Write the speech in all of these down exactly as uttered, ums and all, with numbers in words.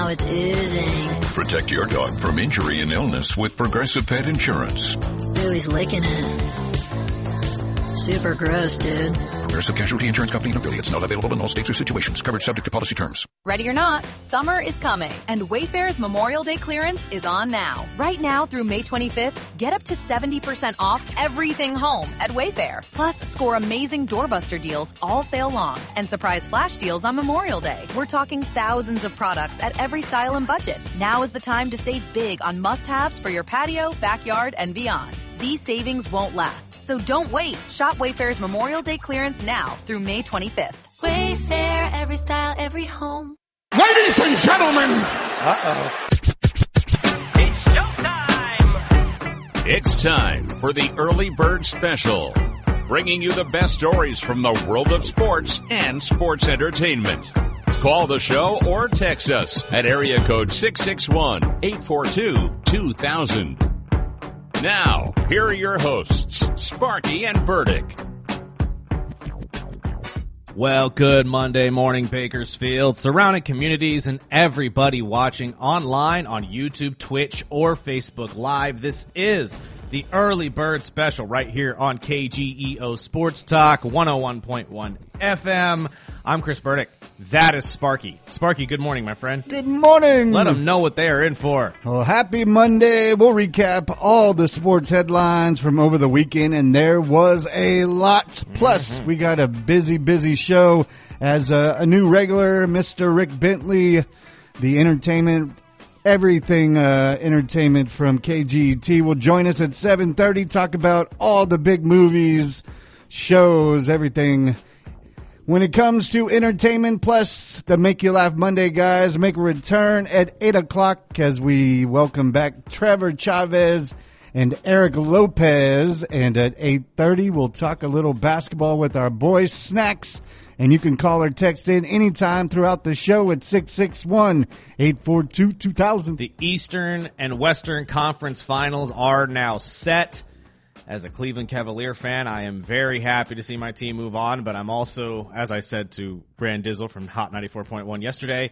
now it's oozing. Protect your dog from injury and illness with Progressive Pet Insurance. Ooh, he's licking it. Super gross, dude. Progressive Casualty Insurance Company and affiliates. Not available in all states or situations. Coverage subject to policy terms. Ready or not, summer is coming, and Wayfair's Memorial Day clearance is on now. Right now through May twenty-fifth, get up to seventy percent off everything home at Wayfair. Plus, score amazing doorbuster deals all sale long and surprise flash deals on Memorial Day. We're talking thousands of products at every style and budget. Now is the time to save big on must-haves for your patio, backyard, and beyond. These savings won't last, so don't wait. Shop Wayfair's Memorial Day clearance now through May twenty-fifth. Wayfair, every style, every home. Ladies and gentlemen. Uh-oh. It's showtime. It's time for the Early Bird Special, bringing you the best stories from the world of sports and sports entertainment. Call the show or text us at area code six six one, eight four two, two thousand. Now, here are your hosts, Sparky and Burdick. Well, good Monday morning, Bakersfield, surrounding communities, and everybody watching online on YouTube, Twitch, or Facebook Live. This is the Early Bird Special right here on K G E O Sports Talk, one oh one point one F M. I'm Chris Burdick. That is Sparky. Sparky, good morning, my friend. Good morning. Let them know what they are in for. Well, happy Monday. We'll recap all the sports headlines from over the weekend, and there was a lot. Plus, mm-hmm. we got a busy, busy show as a, a new regular, Mister Rick Bentley, the entertainment, everything uh, entertainment from K G E T will join us at seven thirty, talk about all the big movies, shows, everything. When it comes to entertainment, plus the Make You Laugh Monday guys make a return at eight o'clock as we welcome back Trevor Chavez and Eric Lopez. And at eight thirty, we'll talk a little basketball with our boys, Snacks. And you can call or text in anytime throughout the show at six six one, eight four two, two thousand. The Eastern and Western Conference Finals are now set. As a Cleveland Cavalier fan, I am very happy to see my team move on, but I'm also, as I said to Brand Dizzle from Hot ninety-four point one yesterday,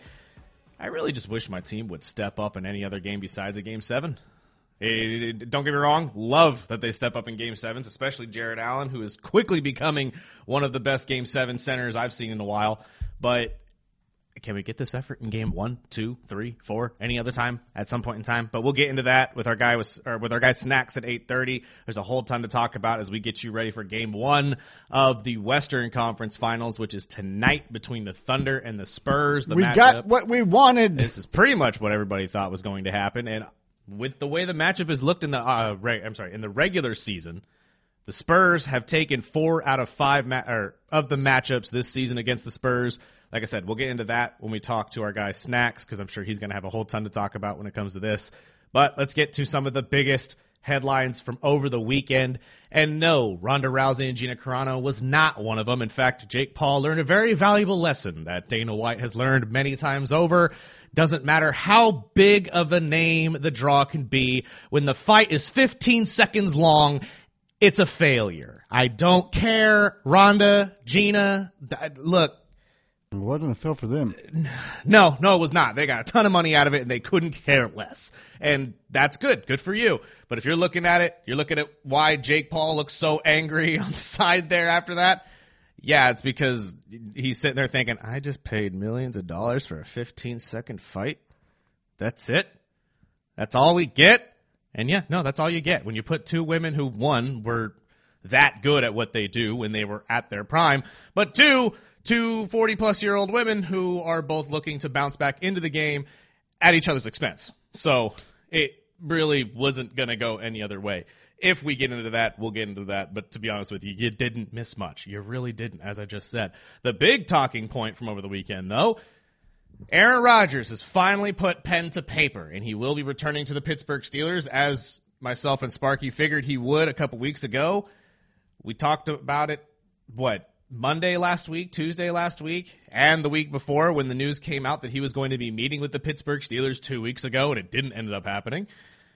I really just wish my team would step up in any other game besides a Game seven. It, it, don't get me wrong, love that they step up in Game sevens, especially Jared Allen, who is quickly becoming one of the best Game seven centers I've seen in a while, but can we get this effort in game one, two, three, four, any other time at some point in time? But we'll get into that with our guy with, or with our guy Snacks at eight thirty. There's a whole ton to talk about as we get you ready for game one of the Western Conference Finals, which is tonight between the Thunder and the Spurs. The we matchup. got what we wanted. This is pretty much what everybody thought was going to happen. And with the way the matchup has looked in the, uh, re- I'm sorry, in the regular season, the Spurs have taken four out of five ma- or of the matchups this season against the Spurs. Like I said, we'll get into that when we talk to our guy Snacks, because I'm sure he's going to have a whole ton to talk about when it comes to this. But let's get to some of the biggest headlines from over the weekend. And no, Ronda Rousey and Gina Carano was not one of them. In fact, Jake Paul learned a very valuable lesson that Dana White has learned many times over. Doesn't matter how big of a name the draw can be. When the fight is fifteen seconds long, it's a failure. I don't care, Ronda, Gina. Look. It wasn't a fail for them. No, no, it was not. They got a ton of money out of it, and they couldn't care less. And that's good. Good for you. But if you're looking at it, you're looking at why Jake Paul looks so angry on the side there after that. Yeah, it's because he's sitting there thinking, I just paid millions of dollars for a fifteen-second fight. That's it? That's all we get? And yeah, no, that's all you get. When you put two women who, one, were that good at what they do when they were at their prime, but two, two forty-plus-year-old women who are both looking to bounce back into the game at each other's expense. So it really wasn't going to go any other way. If we get into that, we'll get into that. But to be honest with you, you didn't miss much. You really didn't, as I just said. The big talking point from over the weekend, though, Aaron Rodgers has finally put pen to paper, and he will be returning to the Pittsburgh Steelers, as myself and Sparky figured he would a couple weeks ago. We talked about it, what, Monday last week, Tuesday last week, and the week before when the news came out that he was going to be meeting with the Pittsburgh Steelers two weeks ago, and it didn't end up happening.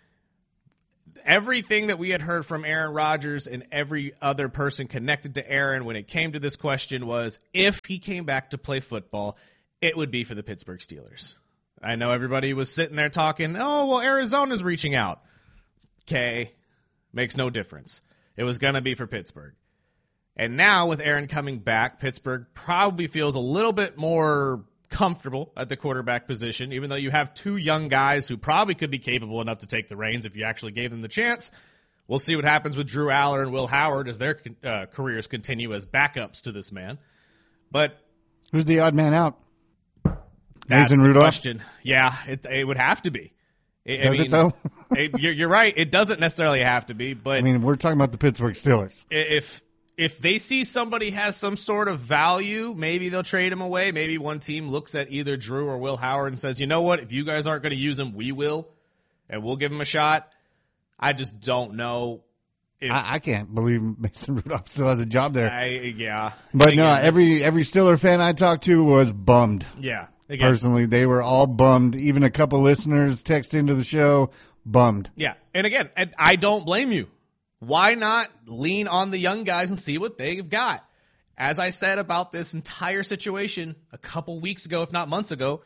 Everything that we had heard from Aaron Rodgers and every other person connected to Aaron when it came to this question was if he came back to play football, it would be for the Pittsburgh Steelers. I know everybody was sitting there talking, oh, well, Arizona's reaching out. Okay, makes no difference. It was going to be for Pittsburgh. And now with Aaron coming back, Pittsburgh probably feels a little bit more comfortable at the quarterback position, even though you have two young guys who probably could be capable enough to take the reins if you actually gave them the chance. We'll see what happens with Drew Aller and Will Howard as their uh, careers continue as backups to this man. But who's the odd man out? That's Mason the Rudolph? question. Yeah, it, it would have to be. It, Does I mean, it, though? it, you're, you're right. It doesn't necessarily have to be, but I mean, we're talking about the Pittsburgh Steelers. if if they see somebody has some sort of value, maybe they'll trade him away. Maybe one team looks at either Drew or Will Howard and says, you know what, if you guys aren't going to use him, we will, and we'll give him a shot. I just don't know. If, I, I can't believe Mason Rudolph still has a job there. I, yeah. But Again, no, every every Steeler fan I talked to was bummed. Yeah. Again, Personally, they were all bummed. Even a couple listeners text into the show, bummed. Yeah, and again, and I don't blame you. Why not lean on the young guys and see what they've got? As I said about this entire situation a couple weeks ago, if not months ago,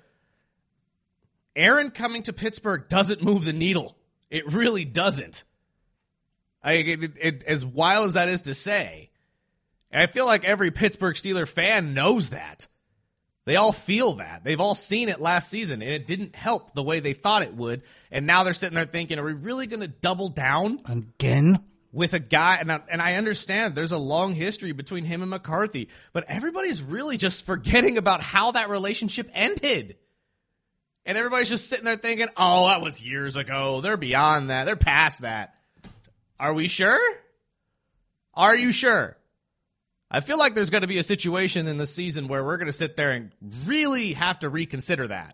Aaron coming to Pittsburgh doesn't move the needle. It really doesn't. I, it, it, as wild as that is to say, and I feel like every Pittsburgh Steeler fan knows that. They all feel that. They've all seen it last season, and it didn't help the way they thought it would. And now they're sitting there thinking, are we really going to double down Again? with a guy? And I, and I understand there's a long history between him and McCarthy, but everybody's really just forgetting about how that relationship ended. And everybody's just sitting there thinking, oh, that was years ago. They're beyond that. They're past that. Are we sure? Are you sure? I feel like there's going to be a situation in the season where we're going to sit there and really have to reconsider that.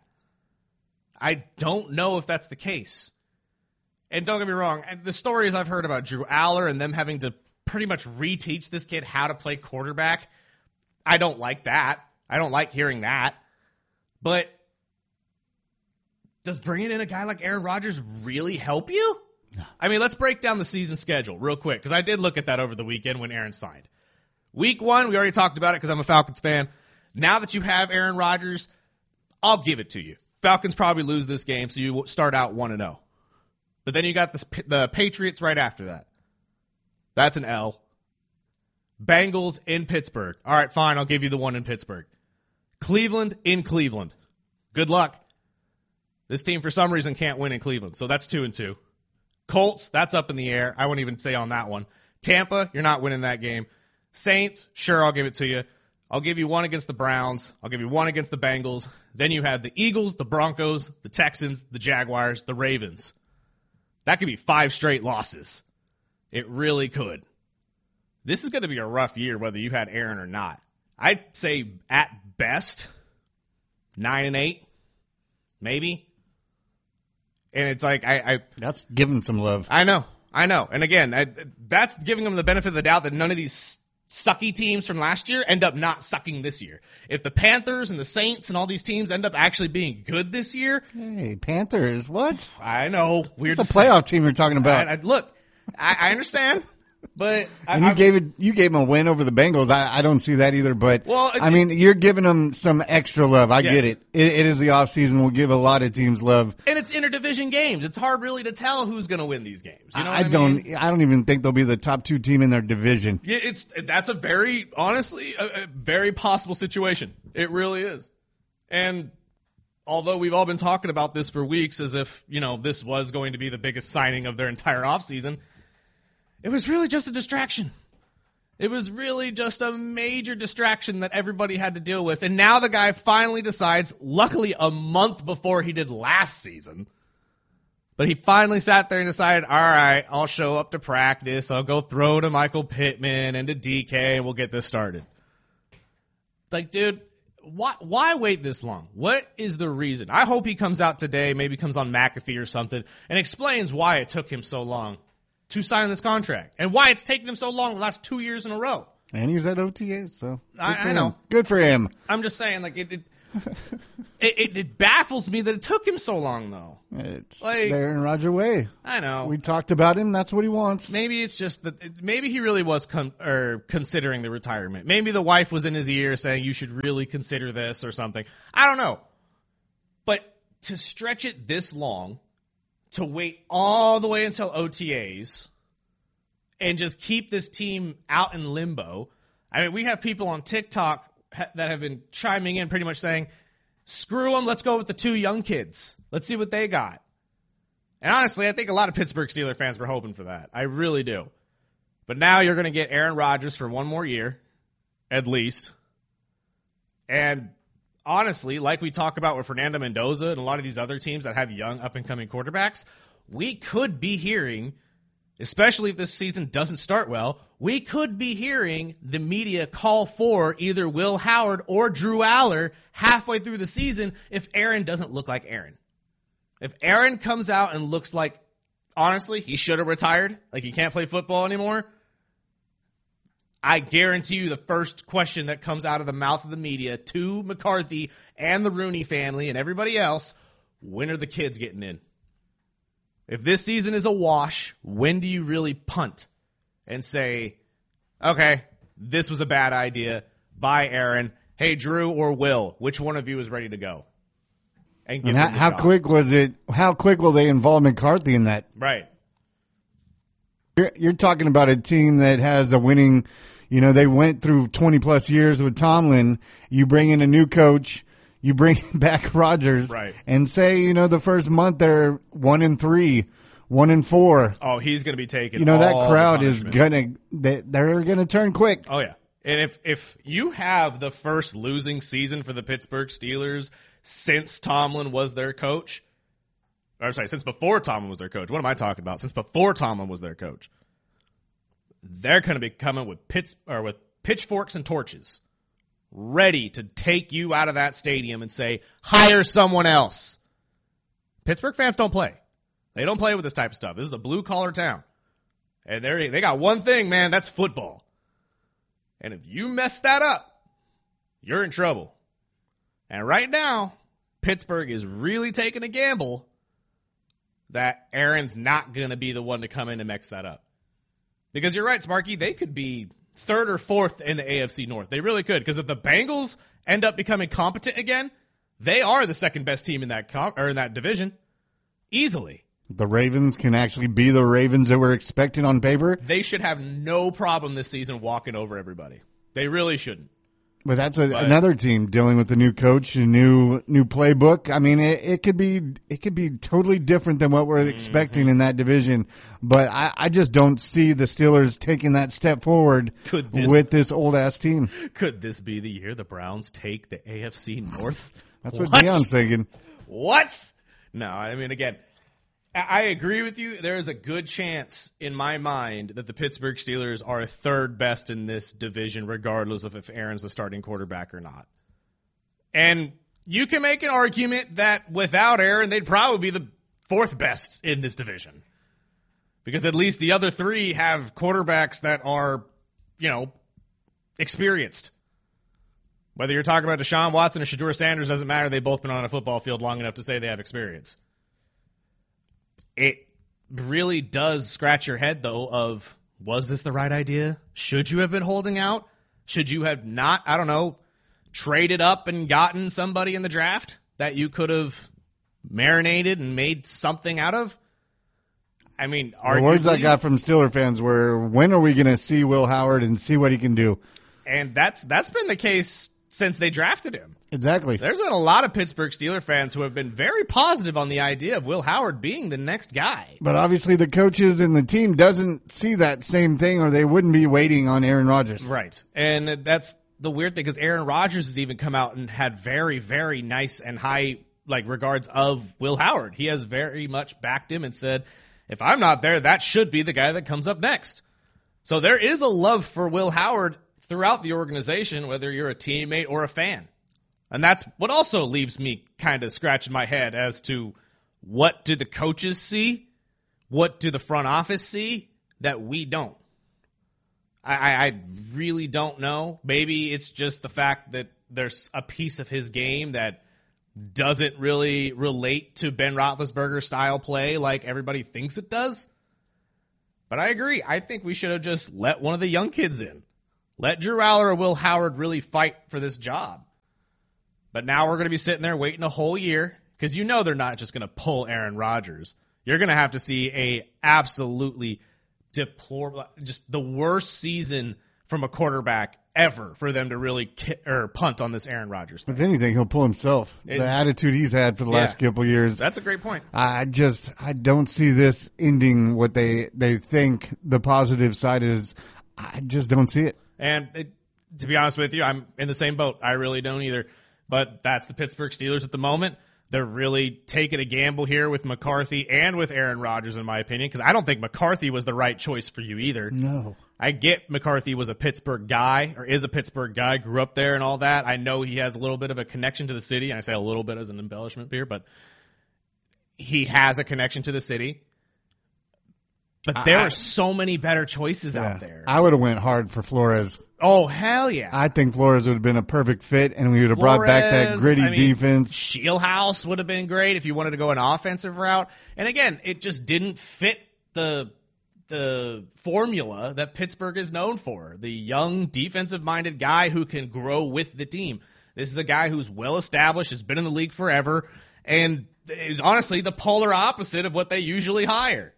I don't know if that's the case. And don't get me wrong, the stories I've heard about Drew Aller and them having to pretty much reteach this kid how to play quarterback, I don't like that. I don't like hearing that. But does bringing in a guy like Aaron Rodgers really help you? No. I mean, let's break down the season schedule real quick, because I did look at that over the weekend when Aaron signed. Week one, we already talked about it because I'm a Falcons fan. Now that you have Aaron Rodgers, I'll give it to you. Falcons probably lose this game, so you start out one and oh. But then you got the, the Patriots right after that. That's an L. Bengals in Pittsburgh. All right, fine, I'll give you the one in Pittsburgh. Cleveland in Cleveland. Good luck. This team, for some reason, can't win in Cleveland, so that's two and two. Colts, that's up in the air. I won't even say on that one. Tampa, you're not winning that game. Saints, sure, I'll give it to you. I'll give you one against the Browns. I'll give you one against the Bengals. Then you have the Eagles, the Broncos, the Texans, the Jaguars, the Ravens. That could be five straight losses. It really could. This is going to be a rough year, whether you had Aaron or not. I'd say at best, nine and eight, maybe. And it's like I, I That's giving some love. I know, I know. And again, I, that's giving them the benefit of the doubt that none of these sucky teams from last year end up not sucking this year. If the Panthers and the Saints and all these teams end up actually being good this year, hey, Panthers, what? I know, weird. It's a playoff team you're talking about. I, I, look, I, I understand, but and I, you gave it, you gave them a win over the Bengals. I, I don't see that either. But well, it, I mean, you're giving them some extra love. I yes. get it. it. It is the off season. We'll give a lot of teams love, and it's interdivision games. It's hard really to tell who's going to win these games. You know I, what I don't. mean? I don't even think they'll be the top two team in their division. Yeah, it's that's a very honestly a, a very possible situation. It really is. And although we've all been talking about this for weeks as if, you know, this was going to be the biggest signing of their entire offseason, it was really just a distraction. It was really just a major distraction that everybody had to deal with. And now the guy finally decides, luckily a month before he did last season, but he finally sat there and decided, all right, I'll show up to practice. I'll go throw to Michael Pittman and to D K, and we'll get this started. It's like, dude, why, why wait this long? What is the reason? I hope he comes out today, maybe comes on McAfee or something, and explains why it took him so long to sign this contract and why it's taken him so long the last two years in a row. And he's at O T As, so I, I know. Good for him. I'm just saying, like, it it, it it it baffles me that it took him so long, though. It's Like- the Aaron Rodgers way. I know. We talked about him. That's what he wants. Maybe it's just that maybe he really was con- or considering the retirement. Maybe the wife was in his ear saying you should really consider this or something. I don't know. But to stretch it this long, to wait all the way until O T As, and just keep this team out in limbo. I mean, we have people on TikTok ha- that have been chiming in pretty much saying, screw them, let's go with the two young kids. Let's see what they got. And honestly, I think a lot of Pittsburgh Steelers fans were hoping for that. I really do. But now you're going to get Aaron Rodgers for one more year, at least. And honestly, like we talk about with Fernando Mendoza and a lot of these other teams that have young up-and-coming quarterbacks, we could be hearing, especially if this season doesn't start well, we could be hearing the media call for either Will Howard or Drew Aller halfway through the season if Aaron doesn't look like Aaron. If Aaron comes out and looks like, honestly, he should have retired, like he can't play football anymore, I guarantee you the first question that comes out of the mouth of the media to McCarthy and the Rooney family and everybody else, when are the kids getting in? If this season is a wash, when do you really punt and say, okay, this was a bad idea, bye Aaron, hey Drew or Will, which one of you is ready to go? And, give and how, how quick was it, how quick will they involve McCarthy in that? Right. You're, you're talking about a team that has a winning, you know, they went through twenty plus years with Tomlin. You bring in a new coach, you bring back Rodgers, right, and say, you know, the first month they're one and three, one and four. Oh, he's going to be taking. You know, all that crowd the is gonna, they, they're going to turn quick. Oh yeah, and if if you have the first losing season for the Pittsburgh Steelers since Tomlin was their coach. I'm sorry, since before Tomlin was their coach. What am I talking about? Since before Tomlin was their coach. They're going to be coming with pits or with pitchforks and torches, ready to take you out of that stadium and say, hire someone else. Pittsburgh fans don't play. They don't play with this type of stuff. This is a blue-collar town. And they they got one thing, man, that's football. And if you mess that up, you're in trouble. And right now, Pittsburgh is really taking a gamble that Aaron's not going to be the one to come in and mix that up. Because you're right, Sparky, they could be third or fourth in the A F C North. They really could. Because if the Bengals end up becoming competent again, they are the second best team in that com- or in that division. Easily. The Ravens can actually be the Ravens that we're expecting on paper. They should have no problem this season walking over everybody. They really shouldn't. But that's a, but, another team dealing with a new coach, a new new playbook. I mean, it, it could be it could be totally different than what we're mm-hmm. expecting in that division. But I, I just don't see the Steelers taking that step forward could this, with this old ass team. Could this be the year the Browns take the A F C North? That's what, what Deion's thinking. What? No, I mean again. I agree with you. There is a good chance in my mind that the Pittsburgh Steelers are third best in this division, regardless of if Aaron's the starting quarterback or not. And you can make an argument that without Aaron, they'd probably be the fourth best in this division. Because at least the other three have quarterbacks that are, you know, experienced. Whether you're talking about Deshaun Watson or Shedeur Sanders, doesn't matter. They've both been on a football field long enough to say they have experience. It really does scratch your head, though, of was this the right idea? Should you have been holding out? Should you have not, I don't know, traded up and gotten somebody in the draft that you could have marinated and made something out of? I mean, arguably, the words I got from Steeler fans were, when are we going to see Will Howard and see what he can do? And that's that's been the case since they drafted him. Exactly. There's been a lot of Pittsburgh Steelers fans who have been very positive on the idea of Will Howard being the next guy. But obviously the coaches and the team doesn't see that same thing, or they wouldn't be waiting on Aaron Rodgers. Right. And that's the weird thing, because Aaron Rodgers has even come out and had very, very nice and high like regards of Will Howard. He has very much backed him and said, if I'm not there, that should be the guy that comes up next. So there is a love for Will Howard throughout the organization, whether you're a teammate or a fan. And that's what also leaves me kind of scratching my head as to what do the coaches see? What do the front office see that we don't? I, I really don't know. Maybe it's just the fact that there's a piece of his game that doesn't really relate to Ben Roethlisberger style play like everybody thinks it does. But I agree. I think we should have just let one of the young kids in. Let Drew Aller or Will Howard really fight for this job. But now we're going to be sitting there waiting a whole year, because you know they're not just going to pull Aaron Rodgers. You're going to have to see a absolutely deplorable, just the worst season from a quarterback ever for them to really ki- or punt on this Aaron Rodgers thing. If anything, he'll pull himself. It, the attitude he's had for the yeah, last couple of years. That's a great point. I just I don't see this ending what they they think the positive side is. I just don't see it. And it, to be honest with you, I'm in the same boat. I really don't either. But that's the Pittsburgh Steelers at the moment. They're really taking a gamble here with McCarthy and with Aaron Rodgers, in my opinion, because I don't think McCarthy was the right choice for you either. No. I get McCarthy was a Pittsburgh guy, or is a Pittsburgh guy, grew up there and all that. I know he has a little bit of a connection to the city, and I say a little bit as an embellishment here, but he has a connection to the city. But there I, are so many better choices yeah, out there. I would have went hard for Flores. Oh, hell yeah. I think Flores would have been a perfect fit, and we would have brought back that gritty I mean, defense. Shieldhouse would have been great if you wanted to go an offensive route. And again, it just didn't fit the the formula that Pittsburgh is known for. The young, defensive-minded guy who can grow with the team. This is a guy who's well-established, has been in the league forever, and is honestly the polar opposite of what they usually hire.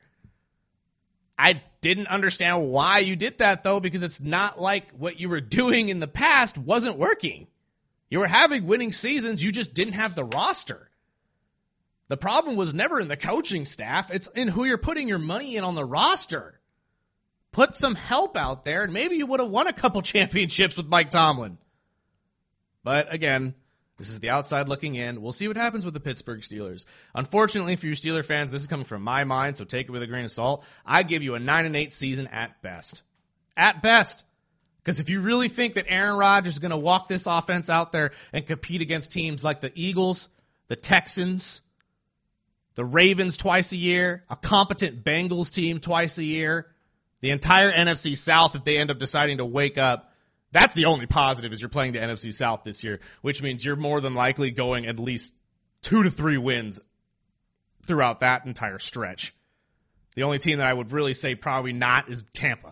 I didn't understand why you did that, though, because it's not like what you were doing in the past wasn't working. You were having winning seasons, you just didn't have the roster. The problem was never in the coaching staff. It's in who you're putting your money in on the roster. Put some help out there, and maybe you would have won a couple championships with Mike Tomlin. But again, this is the outside looking in. We'll see what happens with the Pittsburgh Steelers. Unfortunately for you Steeler fans, this is coming from my mind, so take it with a grain of salt. I give you a nine and eight season at best. At best. Because if you really think that Aaron Rodgers is going to walk this offense out there and compete against teams like the Eagles, the Texans, the Ravens twice a year, a competent Bengals team twice a year, the entire N F C South if they end up deciding to wake up, that's the only positive is you're playing the N F C South this year, which means you're more than likely going at least two to three wins throughout that entire stretch. The only team that I would really say probably not is Tampa.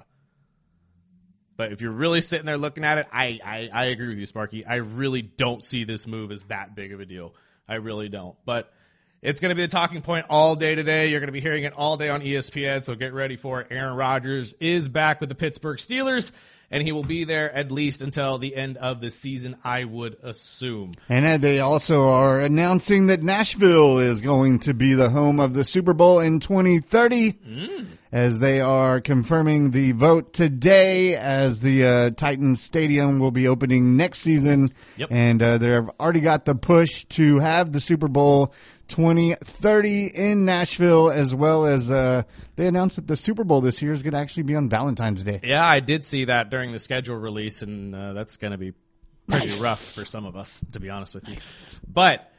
But if you're really sitting there looking at it, I, I, I agree with you, Sparky. I really don't see this move as that big of a deal. I really don't. But it's going to be the talking point all day today. You're going to be hearing it all day on E S P N, so get ready for it. Aaron Rodgers is back with the Pittsburgh Steelers, and he will be there at least until the end of the season, I would assume. And they also are announcing that Nashville is going to be the home of the Super Bowl in twenty thirty, mm. as they are confirming the vote today, as the uh, Titans Stadium will be opening next season. Yep. And uh, they've already got the push to have the Super Bowl twenty thirty in Nashville, as well as uh, they announced that the Super Bowl this year is going to actually be on Valentine's Day. Yeah, I did see that during the schedule release, and uh, that's going to be pretty nice. rough for some of us, to be honest with you. Nice. But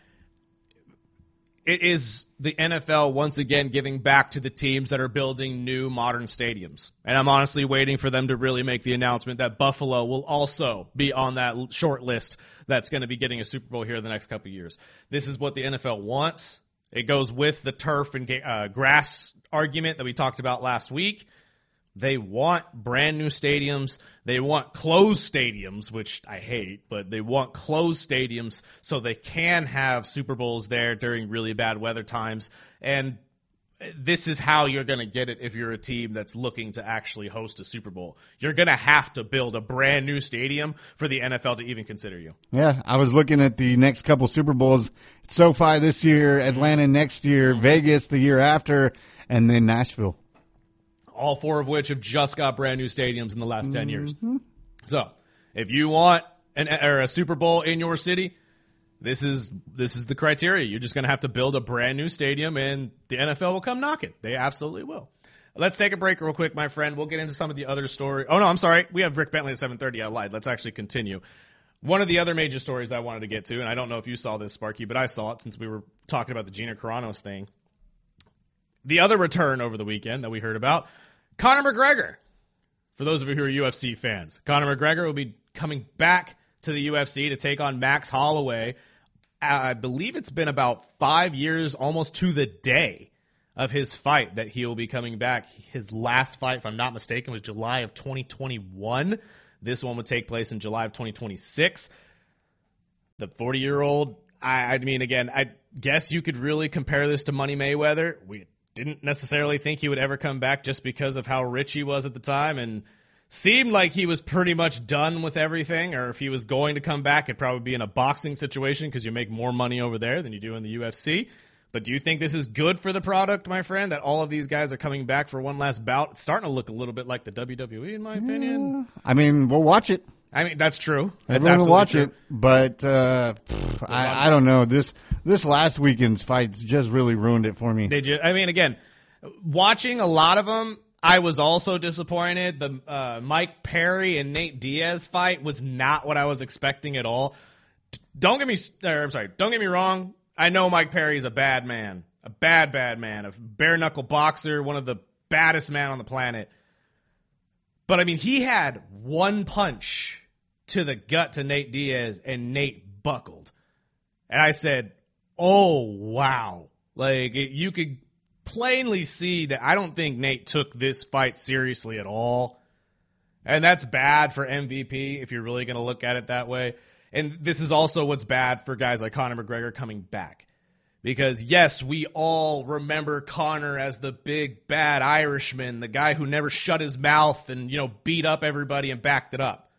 it is the N F L once again giving back to the teams that are building new modern stadiums. And I'm honestly waiting for them to really make the announcement that Buffalo will also be on that short list that's going to be getting a Super Bowl here in the next couple of years. This is what the N F L wants. It goes with the turf and uh, grass argument that we talked about last week. They want brand new stadiums. They want closed stadiums, which I hate, but they want closed stadiums so they can have Super Bowls there during really bad weather times. And this is how you're going to get it if you're a team that's looking to actually host a Super Bowl. You're going to have to build a brand new stadium for the N F L to even consider you. Yeah, I was looking at the next couple Super Bowls. SoFi this year, Atlanta next year, Vegas the year after, and then Nashville. All four of which have just got brand new stadiums in the last ten years. So, if you want an or a Super Bowl in your city, this is this is the criteria. You're just going to have to build a brand new stadium, and the N F L will come knocking. They absolutely will. Let's take a break real quick, my friend. We'll get into some of the other stories. Oh, no, I'm sorry. We have Rick Bentley at seven thirty. I lied. Let's actually continue. One of the other major stories I wanted to get to, and I don't know if you saw this, Sparky, but I saw it since we were talking about the Gina Carano's thing. The other return over the weekend that we heard about, Conor McGregor. For those of you who are U F C fans, Conor McGregor will be coming back to the U F C to take on Max Holloway. I believe it's been about five years, almost to the day, of his fight that he will be coming back. His last fight, if I'm not mistaken, was July of twenty twenty-one. This one would take place in July of twenty twenty-six. The forty-year-old I, I mean, again, I guess you could really compare this to Money Mayweather. We didn't necessarily think he would ever come back just because of how rich he was at the time, and seemed like he was pretty much done with everything, or if he was going to come back, it'd probably be in a boxing situation because you make more money over there than you do in the U F C. But do you think this is good for the product, my friend, that all of these guys are coming back for one last bout? It's starting to look a little bit like the W W E, in my opinion. Yeah. I mean, we'll watch it. I mean, that's true. That's Everyone will watch true. it, but uh, I, I don't know. This this last weekend's fights just really ruined it for me. Did you? I mean, again, watching a lot of them, I was also disappointed. The uh, Mike Perry and Nate Diaz fight was not what I was expecting at all. Don't get me, or, I'm sorry, don't get me wrong. I know Mike Perry is a bad man, a bad, bad man, a bare knuckle boxer, one of the baddest men on the planet. But, I mean, he had one punch to the gut to Nate Diaz, and Nate buckled. And I said, oh, wow. Like, it, you could plainly see that I don't think Nate took this fight seriously at all. And that's bad for M V P if you're really going to look at it that way. And this is also what's bad for guys like Conor McGregor coming back. Because, yes, we all remember Conor as the big, bad Irishman, the guy who never shut his mouth and, you know, beat up everybody and backed it up.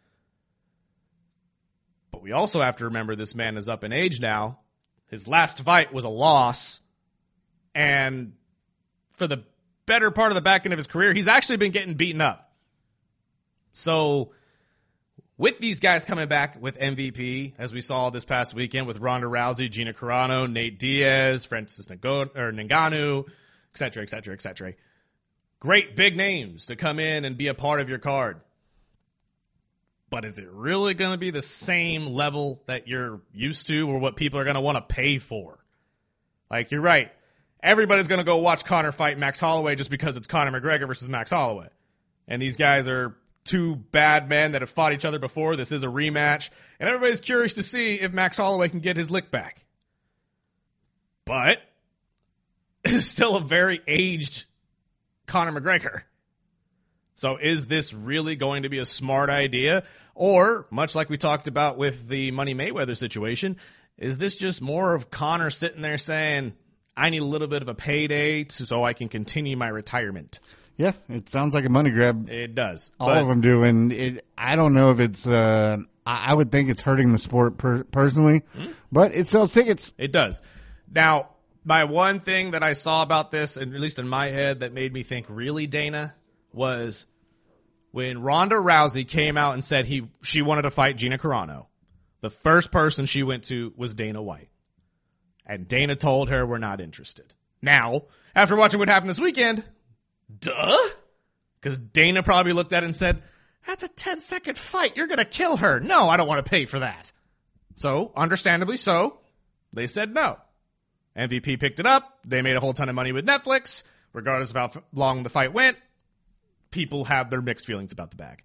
But we also have to remember this man is up in age now. His last fight was a loss. And for the better part of the back end of his career, he's actually been getting beaten up. So with these guys coming back with M V P, as we saw this past weekend with Ronda Rousey, Gina Carano, Nate Diaz, Francis Ngannou, et cetera, et cetera, et cetera. Great big names to come in and be a part of your card. But is it really going to be the same level that you're used to or what people are going to want to pay for? Like, you're right. Everybody's going to go watch Conor fight Max Holloway just because it's Conor McGregor versus Max Holloway. And these guys are two bad men that have fought each other before. This is a rematch. And everybody's curious to see if Max Holloway can get his lick back. But it's still a very aged Conor McGregor. So is this really going to be a smart idea? Or, much like we talked about with the Money Mayweather situation, is this just more of Conor sitting there saying, I need a little bit of a payday so I can continue my retirement? Yeah, it sounds like a money grab. It does. All of them do, and it, I don't know if it's. Uh, I, I would think it's hurting the sport per, personally, mm-hmm. but it sells tickets. It does. Now, my one thing that I saw about this, and at least in my head, that made me think really Dana was when Ronda Rousey came out and said he she wanted to fight Gina Carano. The first person she went to was Dana White, and Dana told her we're not interested. Now, after watching what happened this weekend. Duh? Because Dana probably looked at it and said, that's a ten-second fight. You're going to kill her. No, I don't want to pay for that. So, understandably so, they said no. M V P picked it up. They made a whole ton of money with Netflix. Regardless of how long the fight went, people have their mixed feelings about the bag.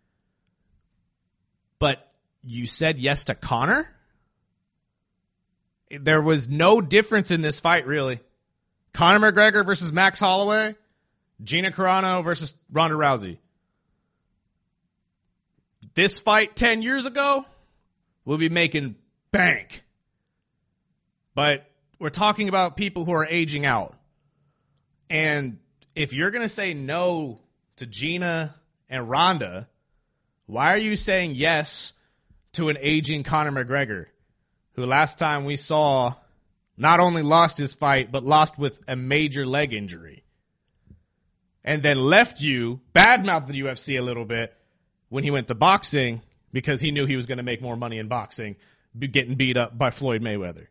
But you said yes to Conor? There was no difference in this fight, really. Conor McGregor versus Max Holloway. Gina Carano versus Ronda Rousey. This fight ten years ago, we'll be making bank. But we're talking about people who are aging out. And if you're going to say no to Gina and Ronda, why are you saying yes to an aging Conor McGregor, who last time we saw not only lost his fight, but lost with a major leg injury? And then left you, badmouthed the U F C a little bit when he went to boxing because he knew he was going to make more money in boxing, getting beat up by Floyd Mayweather.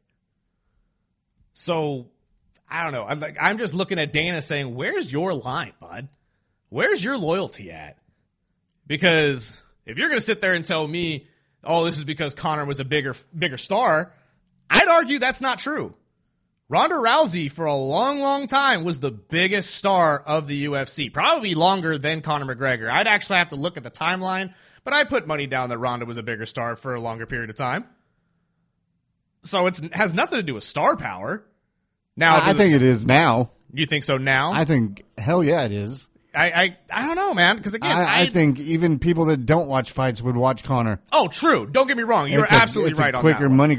So, I don't know. I'm, like, I'm just looking at Dana saying, where's your line, bud? Where's your loyalty at? Because if you're going to sit there and tell me, oh, this is because Conor was a bigger, bigger star, I'd argue that's not true. Ronda Rousey, for a long, long time, was the biggest star of the U F C. Probably longer than Conor McGregor. I'd actually have to look at the timeline, but I put money down that Ronda was a bigger star for a longer period of time. So it has nothing to do with star power. Now, I think it is now. You think so now? I think, hell yeah, it is. I, I, I don't know, man, because again, I, I, I think even people that don't watch fights would watch Conor. Oh, true. Don't get me wrong. You're it's a, absolutely it's right a on quicker that one. money